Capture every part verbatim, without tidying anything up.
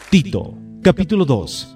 Tito, capítulo dos.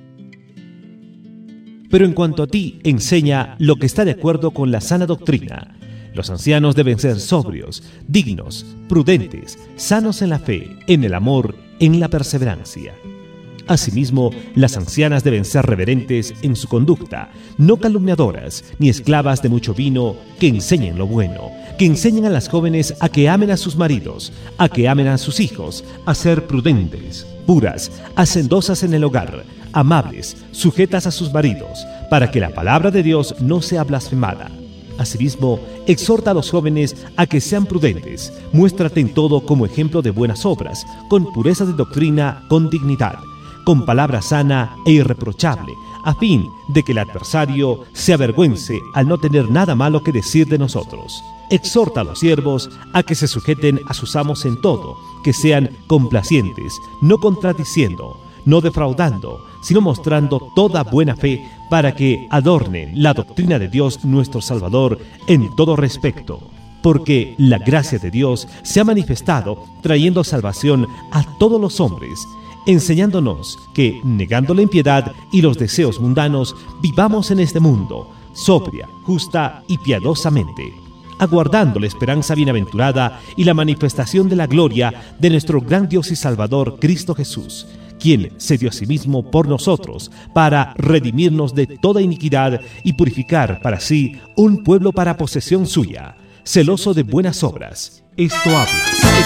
Pero en cuanto a ti, enseña lo que está de acuerdo con la sana doctrina. Los ancianos deben ser sobrios, dignos, prudentes, sanos en la fe, en el amor, en la perseverancia. Asimismo, las ancianas deben ser reverentes en su conducta, no calumniadoras, ni esclavas de mucho vino, que enseñen lo bueno, que enseñen a las jóvenes a que amen a sus maridos, a que amen a sus hijos, a ser prudentes, puras, hacendosas en el hogar, amables, sujetas a sus maridos, para que la palabra de Dios no sea blasfemada. Asimismo, exhorta a los jóvenes a que sean prudentes, muéstrate en todo como ejemplo de buenas obras, con pureza de doctrina, con dignidad, con palabra sana e irreprochable, a fin de que el adversario se avergüence al no tener nada malo que decir de nosotros. Exhorta a los siervos a que se sujeten a sus amos en todo, que sean complacientes, no contradiciendo, no defraudando, sino mostrando toda buena fe para que adornen la doctrina de Dios nuestro Salvador en todo respecto. Porque la gracia de Dios se ha manifestado trayendo salvación a todos los hombres, enseñándonos que, negando la impiedad y los deseos mundanos, vivamos en este mundo, sobria, justa y piadosamente, aguardando la esperanza bienaventurada y la manifestación de la gloria de nuestro gran Dios y Salvador, Cristo Jesús, quien se dio a sí mismo por nosotros para redimirnos de toda iniquidad y purificar para sí un pueblo para posesión suya, celoso de buenas obras. Esto habla